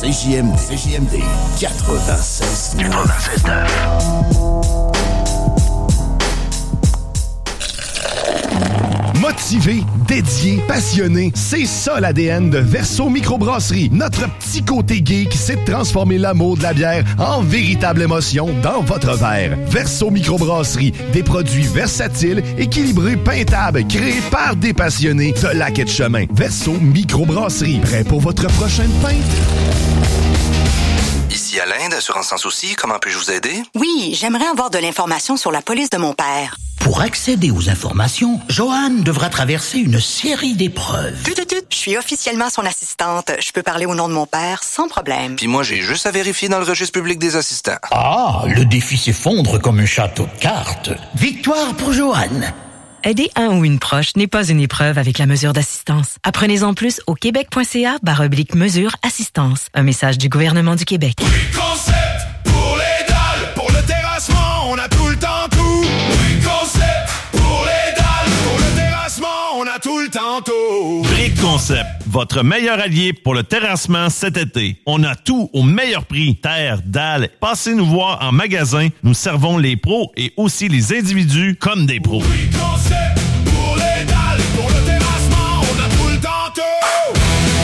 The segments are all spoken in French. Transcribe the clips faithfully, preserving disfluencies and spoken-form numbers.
C J M D. C J M D quatre-vingt-seize neuf. Motivé, dédié, passionné, c'est ça l'A D N de Verso Microbrasserie. Notre petit côté geek sait transformer l'amour de la bière en véritable émotion dans votre verre. Verso Microbrasserie, des produits versatiles, équilibrés, pintables, créés par des passionnés de lac et de chemin. Verso Microbrasserie, prêt pour votre prochaine pinte? Ici Alain d'Assurance Sans Souci, comment puis-je vous aider? Oui, j'aimerais avoir de l'information sur la police de mon père. Pour accéder aux informations, Joanne devra traverser une série d'épreuves. Tut, tut, tut. Je suis officiellement son assistante. Je peux parler au nom de mon père sans problème. Puis moi, j'ai juste à vérifier dans le registre public des assistants. Ah, le défi s'effondre comme un château de cartes. Victoire pour Joanne. Aider un ou une proche n'est pas une épreuve avec la mesure d'assistance. Apprenez-en plus au québec.ca barre oblique mesure assistance. Un message du gouvernement du Québec. Oui, concept pour les dalles, pour le terrassement, on a tout le temps tout. Oui, concept pour les dalles, pour le terrassement, on a tout le temps tout. Brick Concept, votre meilleur allié pour le terrassement cet été. On a tout au meilleur prix. Terre, dalles. Passez nous voir en magasin. Nous servons les pros et aussi les individus comme des pros. Oui, concept pour les dalles, pour le terrassement, on a tout le temps tout.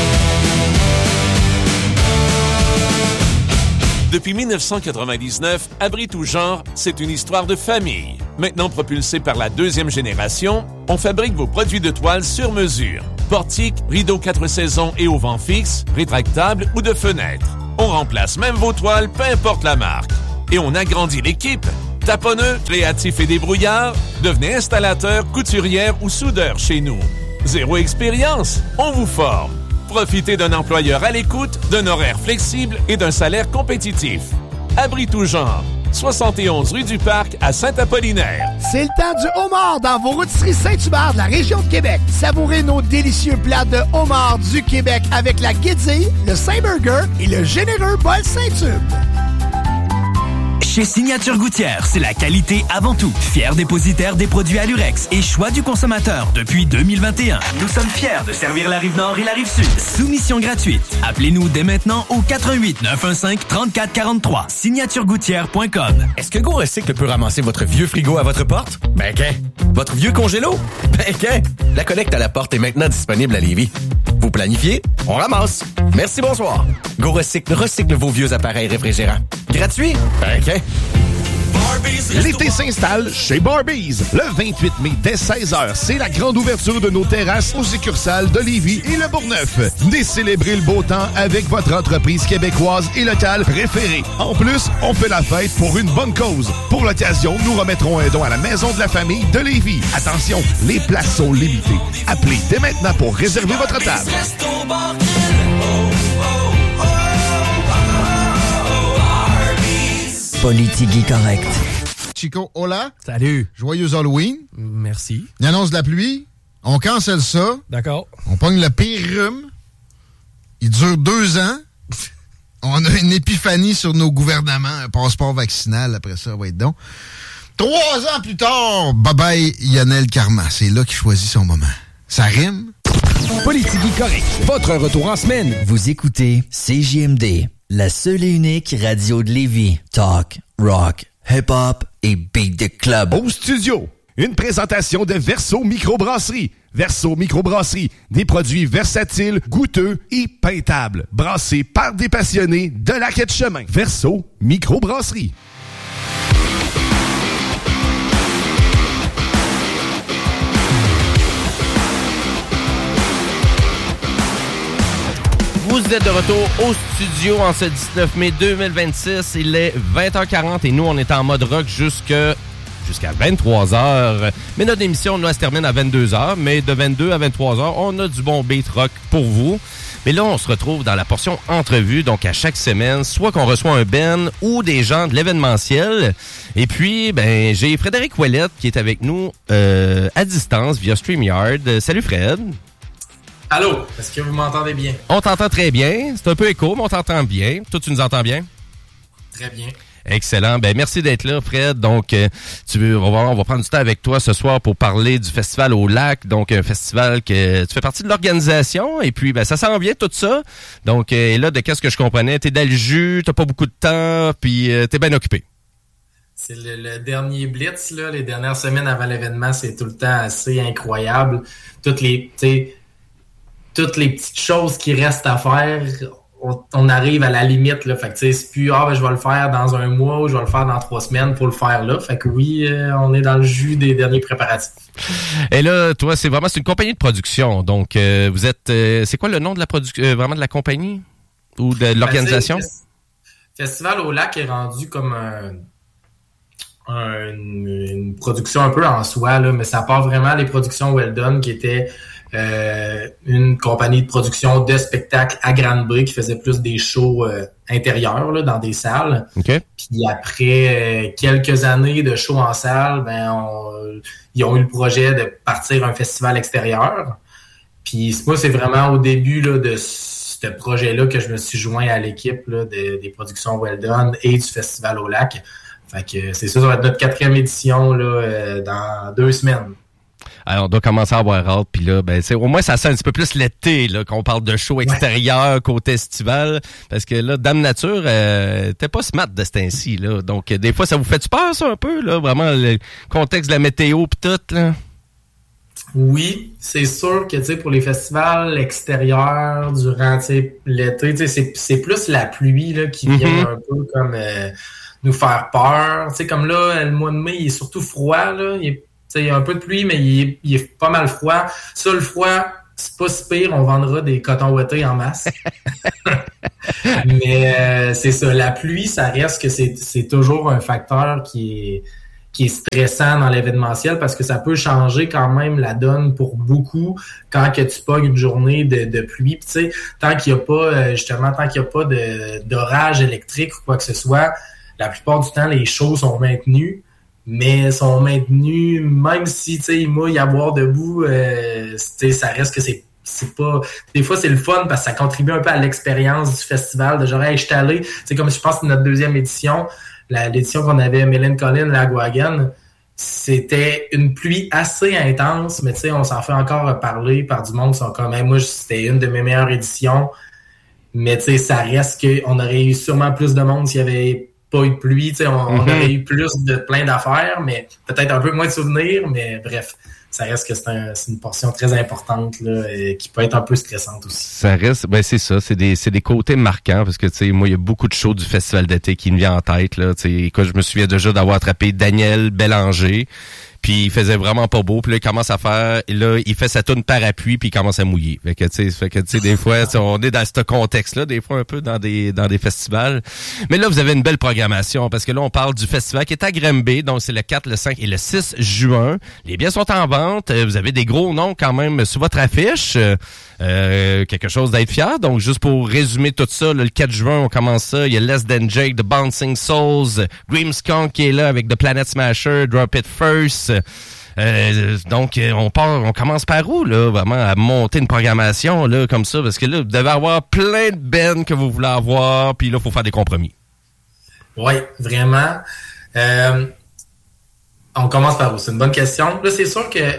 Depuis dix-neuf cent quatre-vingt-dix-neuf, Abri tout genre, c'est une histoire de famille. Maintenant propulsée par la deuxième génération, on fabrique vos produits de toile sur mesure. Portiques, rideaux quatre saisons et au vent fixe, rétractables ou de fenêtres. On remplace même vos toiles, peu importe la marque. Et on agrandit l'équipe. Taponneux, créatifs et débrouillards, devenez installateur, couturière ou soudeur chez nous. Zéro expérience, on vous forme. Profitez d'un employeur à l'écoute, d'un horaire flexible et d'un salaire compétitif. Abri tout genre. soixante et onze rue du Parc à Saint-Apollinaire. C'est le temps du homard dans vos rôtisseries Saint-Hubert de la région de Québec. Savourez nos délicieux plats de homard du Québec avec la guédille, le Saint-Burger et le généreux bol Saint-Tube. Chez Signature Gouttière, c'est la qualité avant tout. Fier dépositaire des produits Alurex et choix du consommateur depuis deux mille vingt et un. Nous sommes fiers de servir la Rive-Nord et la Rive-Sud. Soumission gratuite. Appelez-nous dès maintenant au quatre un huit neuf un cinq trente-quatre quarante-trois. signature gouttière point com. Est-ce que Go Recycle peut ramasser votre vieux frigo à votre porte? Ben qu'un. Votre vieux congélo? Ben qu'un. La collecte à la porte est maintenant disponible à Lévis. Vous planifiez? On ramasse. Merci, bonsoir. Go Recycle recycle vos vieux appareils réfrigérants. Gratuit? Ben qu'un. L'été s'installe chez Barbies. Le vingt-huit mai, dès seize heures, c'est la grande ouverture de nos terrasses aux succursales de Lévis et Le Bourgneuf. Venez célébrer le beau temps avec votre entreprise québécoise et locale préférée. En plus, on fait la fête pour une bonne cause. Pour l'occasion, nous remettrons un don à la Maison de la Famille de Lévis. Attention, les places sont limitées. Appelez dès maintenant pour réserver votre table. Politique correct. Chico, hola. Salut. Joyeux Halloween. Merci. Il annonce de la pluie. On cancelle ça. D'accord. On pogne le pire rhume. Il dure deux ans. On a une épiphanie sur nos gouvernements. Un passeport vaccinal, après ça, va être donc. Trois ans plus tard, bye-bye Lionel Carman. C'est là qu'il choisit son moment. Ça rime. Politique correct. Votre retour en semaine. Vous écoutez C J M D. La seule et unique radio de Lévis. Talk, rock, hip-hop et beat the club. Au studio, une présentation de Verso Microbrasserie. Verso Microbrasserie, des produits versatiles, goûteux et pintables. Brassés par des passionnés de la quête chemin. Verso Microbrasserie. Vous êtes de retour au studio en ce dix-neuf mai deux mille vingt-six. Il est vingt heures quarante et nous, on est en mode rock jusque, jusqu'à vingt-trois heures. Mais notre émission, nous, elle se termine à vingt-deux heures. Mais de vingt-deux à vingt-trois heures, on a du bon beat rock pour vous. Mais là, on se retrouve dans la portion entrevue. Donc, à chaque semaine, soit qu'on reçoit un Ben ou des gens de l'événementiel. Et puis, ben, j'ai Frédéric Ouellette qui est avec nous euh, à distance via StreamYard. Salut Fred. Allô, est-ce que vous m'entendez bien? On t'entend très bien. C'est un peu écho, mais on t'entend bien. Toi, tu nous entends bien? Très bien. Excellent. Ben merci d'être là, Fred. Donc, euh, tu veux, on va, on va prendre du temps avec toi ce soir pour parler du festival au lac. Donc, un festival que tu fais partie de l'organisation. Et puis, ben ça s'en vient tout ça. Donc, euh, et là, de qu'est-ce que je comprenais, t'es dans le jus, t'as pas beaucoup de temps, puis euh, t'es bien occupé. C'est le, le dernier blitz, là, les dernières semaines avant l'événement, c'est tout le temps assez incroyable. Toutes les, tu sais, toutes les petites choses qui restent à faire. On, on arrive à la limite, là. Fait que, tu sais, c'est plus, ah, ben, je vais le faire dans un mois ou je vais le faire dans trois semaines pour le faire là. Fait que oui, euh, on est dans le jus des derniers préparatifs. Et là, toi, c'est vraiment, c'est une compagnie de production. Donc, euh, vous êtes, euh, c'est quoi le nom de la production, euh, vraiment de la compagnie ou de, de l'organisation? Ben, Festival au lac est rendu comme un, un, une, une production un peu en soi, là, mais ça part vraiment les productions Well Done qui étaient Euh, une compagnie de production de spectacles à Granby qui faisait plus des shows euh, intérieurs là, dans des salles. Okay. Puis après euh, quelques années de shows en salle, ben on, ils ont eu le projet de partir un festival extérieur. Puis moi, c'est vraiment au début là, de ce projet-là que je me suis joint à l'équipe là, de, des productions Well Done et du Festival au lac. Fait que c'est ça, ça va être notre quatrième édition là, euh, dans deux semaines. Alors, on doit commencer à avoir hâte, puis là, ben, c'est, au moins, ça sent un petit peu plus l'été, là, qu'on parle de show extérieur, ouais. Côté estival, parce que là, Dame Nature, euh, t'es pas smart de ce temps-ci, là. Donc, des fois, ça vous fait-tu peur, ça, un peu, là, vraiment, le contexte de la météo pis tout, là? Oui, c'est sûr que, tu sais, pour les festivals extérieurs, durant, tu sais, l'été, tu sais, c'est, c'est plus la pluie, là, qui vient mm-hmm. un peu comme, euh, nous faire peur. Tu sais, comme là, le mois de mai, il est surtout froid, là, il est il y a un peu de pluie, mais il est, il est pas mal froid. Ça, le froid, c'est pas si pire. On vendra des cotons ouatés en masse. Mais euh, c'est ça. La pluie, ça reste que c'est, c'est toujours un facteur qui est, qui est stressant dans l'événementiel parce que ça peut changer quand même la donne pour beaucoup quand que tu pognes une journée de, de pluie. Puis, tu sais, tant qu'il n'y a pas, justement, tant qu'il n'y a pas de, d'orage électrique ou quoi que ce soit, la plupart du temps, les shows sont maintenus. Mais sont maintenus, même si, tu sais, il mouille à boire debout, euh, tu sais, ça reste que c'est, c'est pas... Des fois, c'est le fun parce que ça contribue un peu à l'expérience du festival, de genre, hey, je suis allé, tu sais, comme je pense que c'est notre deuxième édition, la, l'édition qu'on avait, Mélène Collin, Lagwagon, c'était une pluie assez intense, mais tu sais, on s'en fait encore parler par du monde qui sont comme, hey, moi, c'était une de mes meilleures éditions, mais tu sais, ça reste qu'on aurait eu sûrement plus de monde s'il y avait pas eu de pluie, tu sais, on, mm-hmm. on aurait eu plus de plein d'affaires, mais peut-être un peu moins de souvenirs, mais bref, ça reste que c'est, un, c'est une portion très importante là, et qui peut être un peu stressante aussi. Ça reste, ben c'est ça, c'est des c'est des côtés marquants parce que tu sais, moi il y a beaucoup de shows du festival d'été qui me viennent en tête là, tu sais, quand je me souviens déjà d'avoir attrapé Daniel Bélanger. Puis il faisait vraiment pas beau, puis là il commence à faire, et là il fait sa toune parapluie puis il commence à mouiller. Fait que tu sais, fait que tu sais des fois on est dans ce contexte-là, des fois un peu dans des dans des festivals. Mais là vous avez une belle programmation parce que là on parle du festival qui est à Granby, donc c'est le quatre, le cinq et le six juin. Les billets sont en vente, vous avez des gros noms quand même sur votre affiche. Euh, quelque chose d'être fier. Donc, juste pour résumer tout ça, là, le quatre juin, on commence ça. Il y a Less Than Jake, The Bouncing Souls, Grimskunk qui est là avec The Planet Smasher, Drop It First. Euh, donc, on part, on commence par où, là, vraiment, à monter une programmation, là, comme ça? Parce que là, vous devez avoir plein de bands que vous voulez avoir, puis là, il faut faire des compromis. Oui, vraiment. Euh, on commence par où? C'est une bonne question. Là, c'est sûr que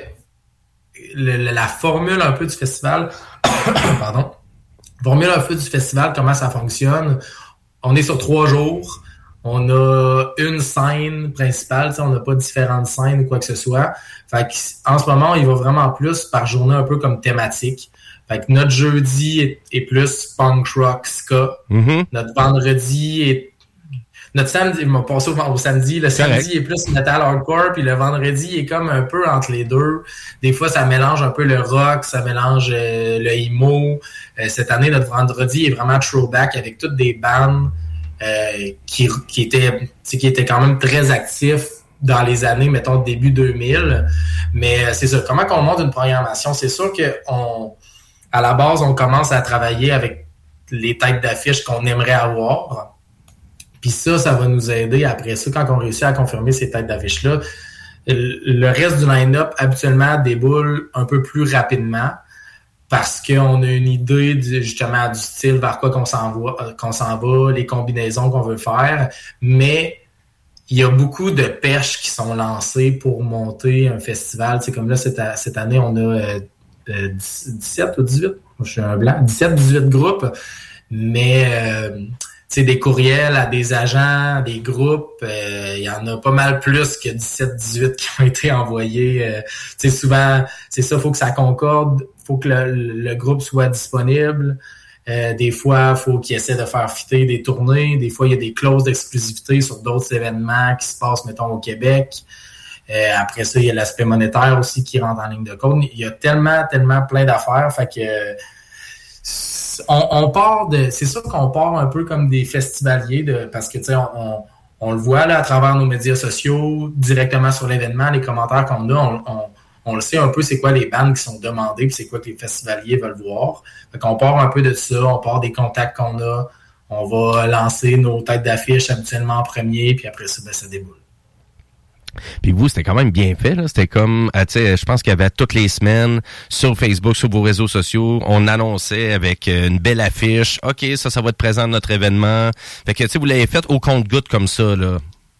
le, le, la formule un peu du festival, pardon, formule un peu du festival, comment ça fonctionne. On est sur trois jours. On a une scène principale, on n'a pas différentes scènes ou quoi que ce soit. Fait que, en ce moment, il va vraiment plus par journée un peu comme thématique. Fait que notre jeudi est, est plus punk rock ska. Mm-hmm. Notre vendredi est... Notre samedi, on va passer au, au samedi. Le samedi Correct. Est plus metal hardcore, puis le vendredi est comme un peu entre les deux. Des fois, ça mélange un peu le rock, ça mélange euh, le emo. Euh, cette année, notre vendredi est vraiment throwback avec toutes des bandes Euh, qui, qui était qui était quand même très actif dans les années, mettons, début deux mille. Mais euh, c'est ça. Comment qu'on monte une programmation? C'est sûr que on, à la base, on commence à travailler avec les têtes d'affiche qu'on aimerait avoir. Puis ça, ça va nous aider après ça, quand on réussit à confirmer ces têtes d'affiche-là. Le reste du line-up, habituellement, déboule un peu plus rapidement. parce qu'on a une idée du, justement du style vers quoi qu'on s'en va, qu'on s'en va, les combinaisons qu'on veut faire, mais il y a beaucoup de perches qui sont lancées pour monter un festival. C'est comme là, cette, cette année, on a euh, euh, dix-sept ou dix-huit, je suis un blanc, dix-sept dix-huit groupes, mais euh, tu sais, des courriels à des agents, des groupes, euh, il y en a pas mal plus que dix-sept dix-huit qui ont été envoyés. Euh, tu sais, souvent, c'est ça, faut que ça concorde, faut que le, le groupe soit disponible. Euh, des fois, il faut qu'ils essaient de faire fitter des tournées. Des fois, il y a des clauses d'exclusivité sur d'autres événements qui se passent, mettons, au Québec. Euh, après ça, il y a l'aspect monétaire aussi qui rentre en ligne de compte. Il y a tellement, tellement plein d'affaires. Fait que euh, on, on part de... C'est sûr qu'on part un peu comme des festivaliers de, parce que, tu sais, on, on, on le voit là à travers nos médias sociaux, directement sur l'événement, les commentaires qu'on a, on, on On le sait un peu, c'est quoi les bandes qui sont demandées, puis c'est quoi que les festivaliers veulent voir. Fait qu'on part un peu de ça, on part des contacts qu'on a, on va lancer nos têtes d'affiche habituellement en premier, puis après ça, ben, ça déboule. Puis vous, c'était quand même bien fait, là. C'était comme, tu sais, je pense qu'il y avait toutes les semaines sur Facebook, sur vos réseaux sociaux, on annonçait avec une belle affiche. OK, ça, ça va être présent dans notre événement. Fait que, tu sais, vous l'avez fait au compte-gouttes comme ça, là.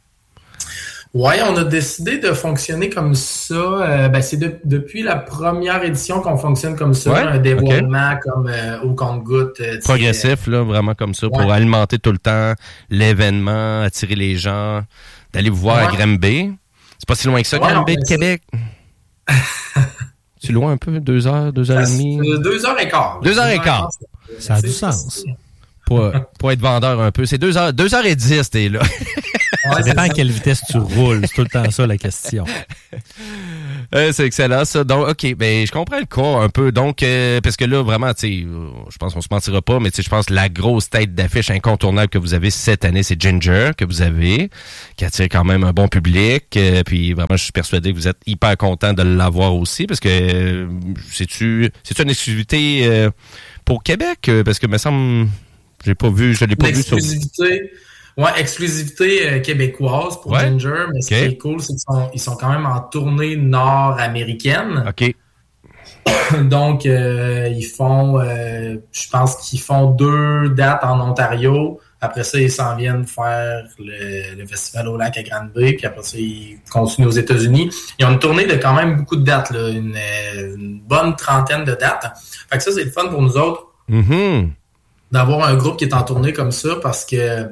Oui, on a décidé de fonctionner comme ça. Euh, ben, c'est de, depuis la première édition qu'on fonctionne comme ça, ouais, un dévoilement okay. comme euh, au compte-gouttes. Euh, Progressif, là, vraiment comme ça, ouais. Pour alimenter tout le temps l'événement, attirer les gens, d'aller vous voir ouais. à Granby. C'est pas si loin que ça, ouais, Granby de Québec. C'est loin un peu, deux heures, deux heures et demie? Deux heures et quart. Deux heures et quart. Ça a du sens. Pour, pour être vendeur un peu. C'est deux heures, deux heures et dix, t'es là. Ouais, ça dépend à quelle vitesse tu roules. C'est tout le temps ça, la question. Euh, c'est excellent, ça. Donc, OK, ben je comprends le cas un peu. Donc, euh, parce que là, vraiment, tu sais, je pense qu'on se mentira pas, mais tu sais, je pense que la grosse tête d'affiche incontournable que vous avez cette année, c'est Ginger, que vous avez, qui attire quand même un bon public. Euh, puis, vraiment, je suis persuadé que vous êtes hyper content de l'avoir aussi, parce que, euh, c'est-tu, c'est-tu une exclusivité euh, pour Québec? Parce que, me semble... J'ai pas vu, je l'ai pas vu sur... Exclusivité, ouais, exclusivité euh, québécoise pour ouais. Ginger, mais okay. Ce qui est cool, c'est qu'ils sont, ils sont quand même en tournée nord-américaine. OK. Donc, euh, ils font, euh, je pense qu'ils font deux dates en Ontario. Après ça, ils s'en viennent faire le, le festival au lac à Granby, puis après ça, ils continuent aux États-Unis. Ils ont une tournée de quand même beaucoup de dates, là, une, une bonne trentaine de dates. Fait que ça, c'est le fun pour nous autres. Mm-hmm. D'avoir un groupe qui est en tournée comme ça parce que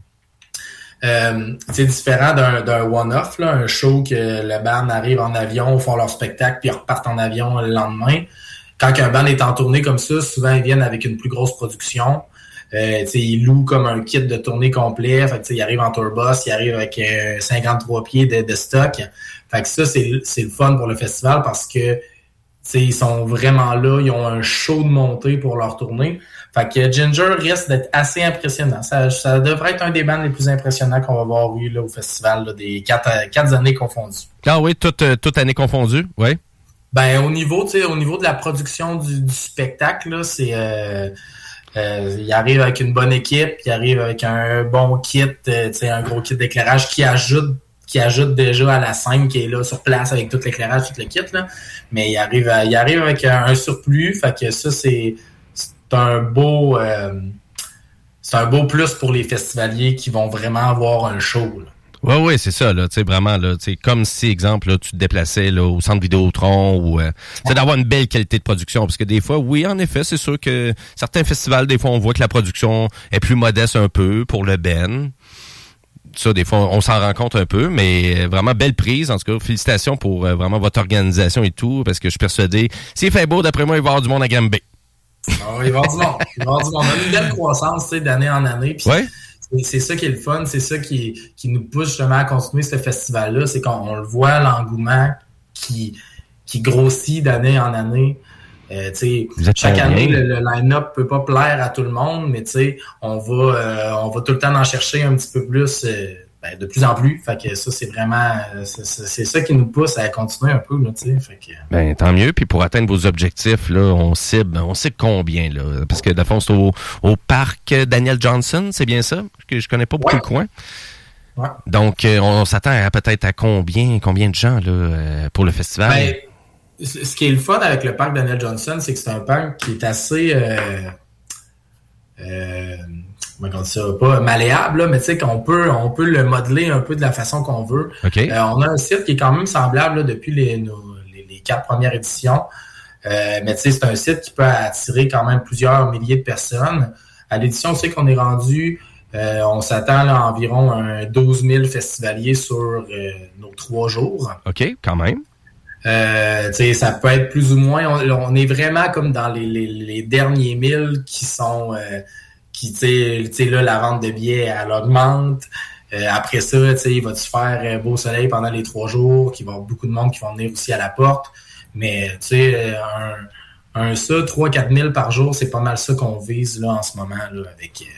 euh, c'est différent d'un, d'un one-off, là, un show que le band arrive en avion, font leur spectacle puis ils repartent en avion le lendemain. Quand un band est en tournée comme ça, souvent ils viennent avec une plus grosse production. Euh, ils louent comme un kit de tournée complet. Fait que, ils arrivent en tourbus, ils arrivent avec euh, cinquante-trois pieds de, de stock. Fait que ça, c'est, c'est le fun pour le festival parce que ils sont vraiment là, ils ont un show de montée pour leur tournée. Fait que Ginger risque d'être assez impressionnant. Ça, ça devrait être un des bands les plus impressionnants qu'on va avoir eu là, au festival, là, des quatre, quatre années confondues. Ah oui, toute, toute année confondue, oui. Ben, au niveau, tu sais, au niveau de la production du, du spectacle, là, c'est... Euh, euh, il arrive avec une bonne équipe, il arrive avec un bon kit, euh, tu sais, un gros kit d'éclairage qui ajoute qui ajoute déjà à la scène qui est là sur place avec tout l'éclairage, tout le kit, là. Mais il arrive, à, il arrive avec un, un surplus, fait que ça, c'est... C'est un beau euh, c'est un beau plus pour les festivaliers qui vont vraiment avoir un show. Oui, oui, c'est ça, là, tu sais, vraiment, là, tu sais, comme si, exemple, là, tu te déplaçais, là, au centre Vidéotron ou, euh, ouais. d'avoir une belle qualité de production, parce que des fois, oui, en effet, c'est sûr que certains festivals, des fois, on voit que la production est plus modeste un peu pour le Ben. Ça, des fois, on s'en rend compte un peu, mais vraiment belle prise. En tout cas, félicitations pour euh, vraiment votre organisation et tout, parce que je suis persuadé, s'il fait beau, d'après moi, il va y avoir du monde à Granby. Ah, il va y avoir du monde. Il va y avoir du monde. On a une belle croissance, tu sais, d'année en année. Puis ouais. c'est, c'est ça qui est le fun. C'est ça qui, qui nous pousse justement à continuer ce festival-là. C'est qu'on on le voit, l'engouement qui, qui grossit d'année en année. Euh, chaque année, le, le line-up peut pas plaire à tout le monde, mais on va, euh, on va tout le temps en chercher un petit peu plus, euh, ben, de plus en plus. Fait que ça, c'est vraiment, c'est, c'est ça qui nous pousse à continuer un peu, là, tu sais. Fait que... Ben, tant mieux. Puis pour atteindre vos objectifs, là, on cible, on sait combien, là. Parce que, de fond, c'est au, au parc Daniel Johnson, c'est bien ça? Que je connais pas beaucoup ouais. le coin. Ouais. Donc, euh, on s'attend à peut-être à combien, combien de gens, là, euh, pour le festival? Ben, ce qui est le fun avec le parc Daniel Johnson, c'est que c'est un parc qui est assez... Euh, euh, comment on dit ça? Pas malléable, là, mais tu sais qu'on peut, on peut le modeler un peu de la façon qu'on veut. Okay. Euh, on a un site qui est quand même semblable là, depuis les, nos, les, les quatre premières éditions. Euh, mais tu sais, c'est un site qui peut attirer quand même plusieurs milliers de personnes. À l'édition, on sait qu'on est rendu... Euh, on s'attend là, à environ un douze mille festivaliers sur euh, nos trois jours. OK, quand même. Euh, tu sais, ça peut être plus ou moins... On, on est vraiment comme dans les, les, les derniers milles qui sont... Euh, qui, tu sais, là, la vente de billets, elle augmente. Euh, après ça, tu sais, il va-tu faire euh, beau soleil pendant les trois jours, qu'il va y avoir beaucoup de monde qui vont venir aussi à la porte. Mais, tu sais, un, un ça, trois à quatre mille par jour, c'est pas mal ça qu'on vise là en ce moment, là, avec... Euh,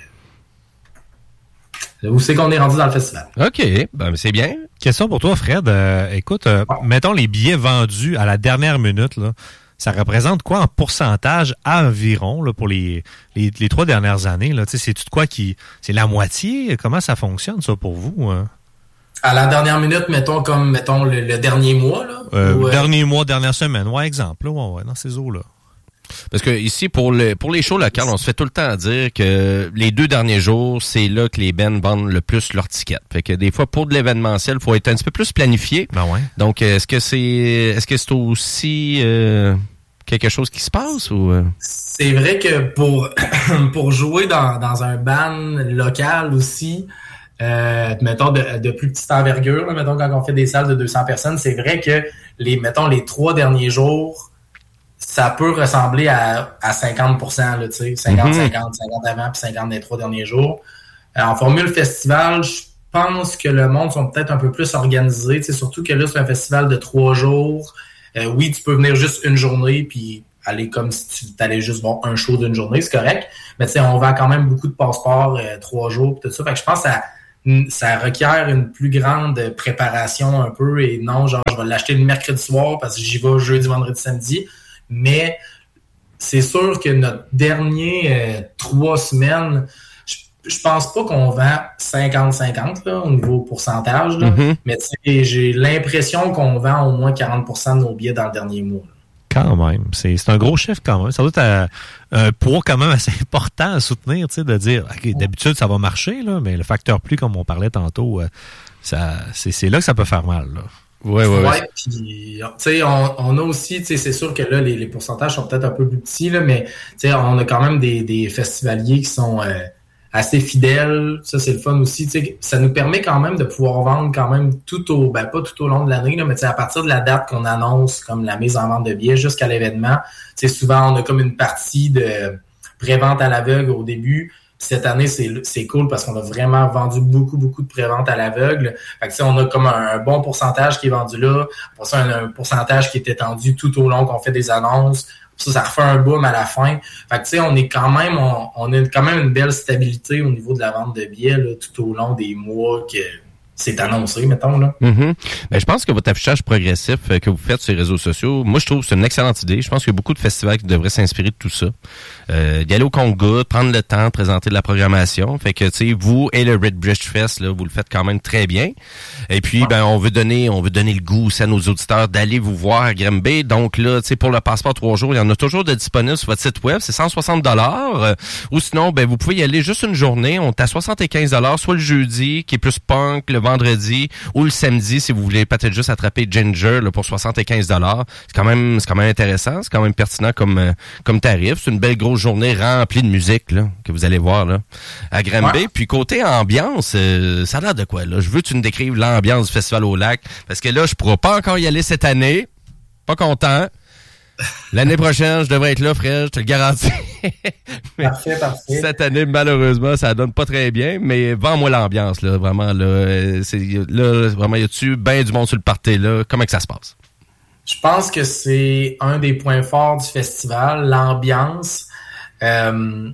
Où c'est qu'on est rendu dans le festival. OK, ben c'est bien. Question pour toi, Fred. Euh, écoute, euh, mettons les billets vendus à la dernière minute, là, ça représente quoi en pourcentage environ là, pour les, les, les trois dernières années? Là? C'est-tu de quoi qui... C'est la moitié? Comment ça fonctionne, ça, pour vous? Hein? À la dernière minute, mettons comme mettons le, le dernier mois, là? Euh, ou, euh... Dernier mois, dernière semaine. Ouais, exemple. Là, ouais, ouais, dans ces eaux-là. Parce que ici, pour le pour les shows locales, on se fait tout le temps dire que les deux derniers jours, c'est là que les bands vendent le plus leurs tickets. Fait que des fois, pour de l'événementiel, il faut être un petit peu plus planifié. Ben ouais. Donc, est-ce que c'est est-ce que c'est aussi euh, quelque chose qui se passe ou euh... C'est vrai que pour pour jouer dans, dans un band local aussi, euh, mettons de, de plus petite envergure, là, mettons quand on fait des salles de deux cents personnes, c'est vrai que les mettons les trois derniers jours, ça peut ressembler à, à cinquante pour cent, là, tu sais, cinquante, mm-hmm. cinquante, cinquante avant, puis cinquante des trois derniers jours. Euh, en formule festival, je pense que le monde sont peut-être un peu plus organisés, tu sais, surtout que là, c'est un festival de trois jours. Euh, oui, tu peux venir juste une journée, puis aller comme si tu allais juste voir un show d'une journée, c'est correct. Mais tu sais, on vend quand même beaucoup de passeports, euh, trois jours, puis tout ça. Fait que je pense que ça, ça requiert une plus grande préparation un peu, et non, genre, je vais l'acheter le mercredi soir parce que j'y vais jeudi, vendredi, samedi. Mais c'est sûr que notre dernier euh, trois semaines, je, je pense pas qu'on vend cinquante cinquante là, au niveau pourcentage, là, mm-hmm. mais j'ai l'impression qu'on vend au moins quarante pour cent de nos billets dans le dernier mois. Là. Quand même. C'est, c'est un gros chiffre quand même. Ça doit être un, un poids quand même assez important à soutenir, tu sais, de dire, okay, d'habitude, ça va marcher, là, mais le facteur pluie, comme on parlait tantôt, euh, ça, c'est, c'est là que ça peut faire mal, là. Ouais, ouais, ouais. ouais. Puis, tu sais, on, on a aussi, tu sais, c'est sûr que là, les, les pourcentages sont peut-être un peu plus petits, là, mais, tu sais, on a quand même des, des festivaliers qui sont euh, assez fidèles. Ça, c'est le fun aussi. Tu sais, ça nous permet quand même de pouvoir vendre quand même tout au, ben, pas tout au long de l'année, là, mais tu sais, à partir de la date qu'on annonce comme la mise en vente de billets jusqu'à l'événement, tu sais, souvent, on a comme une partie de pré-vente à l'aveugle au début. Cette année, c'est, c'est cool parce qu'on a vraiment vendu beaucoup, beaucoup de pré-vente à l'aveugle. Fait que, tu sais, on a comme un, un bon pourcentage qui est vendu là. Pour ça, un, un pourcentage qui est étendu tout au long qu'on fait des annonces. Ça, ça refait un boom à la fin. Fait que, tu sais, on est quand même, on, on a quand même une belle stabilité au niveau de la vente de billets, là, tout au long des mois que c'est annoncé, mettons, là. Mm-hmm. Ben, je pense que votre affichage progressif euh, que vous faites sur les réseaux sociaux, moi, je trouve que c'est une excellente idée. Je pense qu'il y a beaucoup de festivals qui devraient s'inspirer de tout ça. Euh, d'y aller au compte-gouttes, prendre le temps de présenter de la programmation. Fait que, tu sais, vous et le Red Bridge Fest, là, vous le faites quand même très bien. Et puis, ouais. ben, on veut donner, on veut donner le goût aussi à nos auditeurs d'aller vous voir à Grimby. Donc, là, tu sais, pour le passeport trois jours, il y en a toujours de disponibles sur votre site web. C'est cent soixante dollars. Euh, ou sinon, ben, vous pouvez y aller juste une journée. On est à soixante-quinze dollars, soit le jeudi, qui est plus punk, le vendredi, ou le samedi, si vous voulez peut-être juste attraper Ginger, là, pour soixante-quinze dollars. C'est quand même, c'est quand même intéressant. C'est quand même pertinent comme, euh, comme tarif. C'est une belle grosse journée remplie de musique, là, que vous allez voir, là, à Grimby. Ouais. Puis côté ambiance, euh, ça a l'air de quoi, là? Je veux que tu nous décrives l'ambiance du Festival au Lac. Parce que là, je pourrai pas encore y aller cette année. Pas content. L'année prochaine, je devrais être là, frère, je te le garantis. Parfait, parfait. Cette année, malheureusement, ça donne pas très bien, mais vends-moi l'ambiance, là, vraiment, là. C'est, là, vraiment, y a-tu ben du monde sur le party, là? Comment que ça se passe? Je pense que c'est un des points forts du festival, l'ambiance. Euh,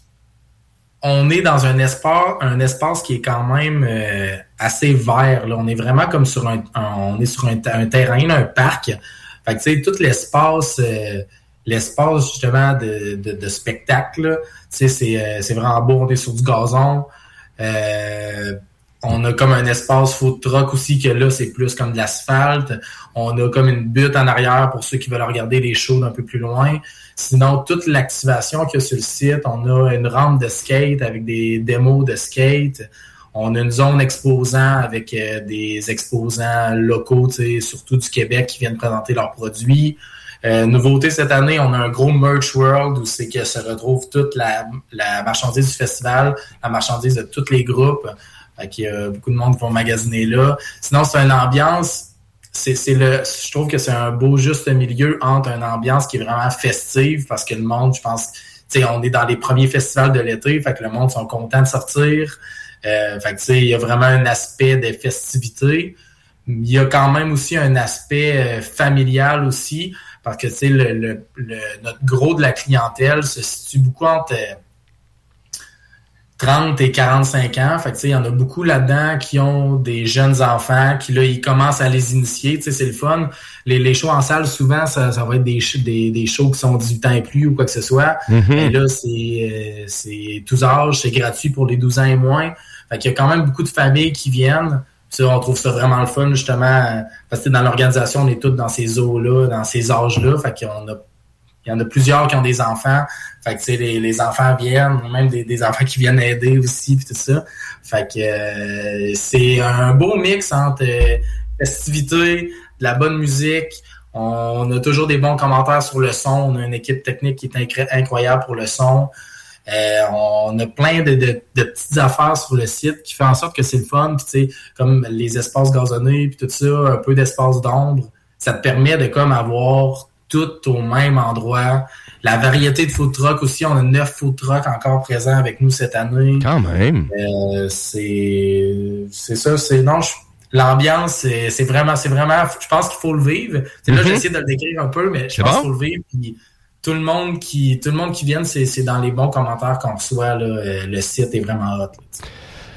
on est dans un espace, un espace qui est quand même euh, assez vert, là. On est vraiment comme sur un, un on est sur un, un terrain, un parc. Fait que, tu sais, tout l'espace, euh, l'espace, justement, de, de, de spectacle, tu sais, c'est, euh, c'est vraiment beau, on est sur du gazon. Euh, On a comme un espace food truck aussi, que là, c'est plus comme de l'asphalte. On a comme une butte en arrière pour ceux qui veulent regarder les shows d'un peu plus loin. Sinon, toute l'activation qu'il y a sur le site, on a une rampe de skate avec des démos de skate. On a une zone exposant avec euh, des exposants locaux, tu sais, surtout du Québec, qui viennent présenter leurs produits. Euh, nouveauté cette année, on a un gros merch world où c'est que se retrouve toute la, la marchandise du festival, la marchandise de tous les groupes. Fait qu'il y a beaucoup de monde qui vont magasiner là. Sinon, c'est une ambiance, c'est, c'est le, je trouve que c'est un beau juste milieu entre une ambiance qui est vraiment festive parce que le monde, je pense, tu sais, on est dans les premiers festivals de l'été, fait que le monde sont contents de sortir. Euh, fait que tu sais, il y a vraiment un aspect de festivité. Il y a quand même aussi un aspect euh, familial aussi, parce que tu sais, le, le, le, notre gros de la clientèle se situe beaucoup entre euh, trente et quarante-cinq ans. Fait que tu sais, il y en a beaucoup là-dedans qui ont des jeunes enfants, qui là, ils commencent à les initier. Tu sais, c'est le fun. Les, les shows en salle, souvent, ça, ça va être des, des, des shows qui sont dix-huit ans et plus ou quoi que ce soit. Mm-hmm. Et là, c'est, c'est tous âges, c'est gratuit pour les douze ans et moins. Fait qu'il y a quand même beaucoup de familles qui viennent. Ça, on trouve ça vraiment le fun, justement, parce que dans l'organisation, on est tous dans ces eaux-là, dans ces âges-là. Fait qu'on a, il y en a plusieurs qui ont des enfants. Fait que, tu sais, les, les enfants viennent, même des, des enfants qui viennent aider aussi, puis tout ça. Fait que euh, c'est un beau mix entre euh, festivité, de la bonne musique. On a toujours des bons commentaires sur le son. On a une équipe technique qui est incr- incroyable pour le son. Euh, on a plein de, de, de petites affaires sur le site qui fait en sorte que c'est le fun. Puis, tu sais, comme les espaces gazonnés, puis tout ça, un peu d'espace d'ombre. Ça te permet de comme avoir tout au même endroit. La variété de food trucks aussi, on a neuf food trucks encore présents avec nous cette année. Quand même. Euh, c'est, c'est ça, c'est non. Je, l'ambiance, c'est, c'est vraiment, c'est vraiment. Je pense qu'il faut le vivre. C'est mm-hmm. Là, j'essaie de le décrire un peu, mais je c'est pense bon? qu'il faut le vivre. Puis tout le monde qui, tout le monde qui vient, c'est, c'est dans les bons commentaires qu'on reçoit. Là, le site est vraiment hot. Là,